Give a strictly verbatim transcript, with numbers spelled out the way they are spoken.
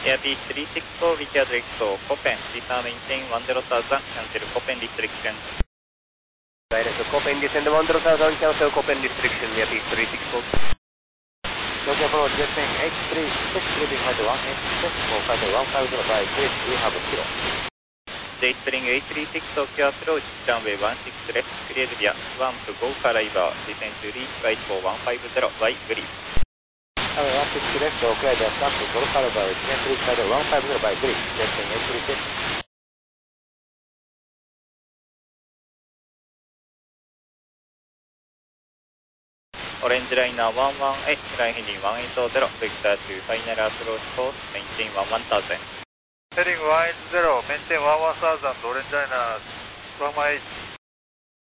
Air B three six four, Wicked Expo, Copen, return maintain one zero thousand, cancel Copen restriction. Direct Copen descend one zero thousand, cancel Copen restriction, Air B three six four. Tokyo approach, descend H three six, leaving height one H six, for flight one five zero by grid, we have zero. J Spring eight three six, Tokyo approach, runway one six left, cleared via one to go arrival, descend to reach right for one five zero by grid. Runway one six left, cleared via one to go arrival, descend to reach right one five zero by grid, descend eight three six. Orange liner one one eight, fly heading one eight zero, vector to final approach course, maintain one one thousand. Heading one eight zero, maintain one one thousand, orange liner one one eight.